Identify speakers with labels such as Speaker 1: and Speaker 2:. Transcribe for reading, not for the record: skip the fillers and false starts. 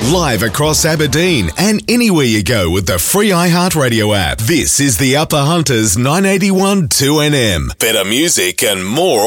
Speaker 1: Live across Aberdeen and anywhere you go with the free iHeartRadio app. This is the Upper Hunters 981 2NM. Better music and more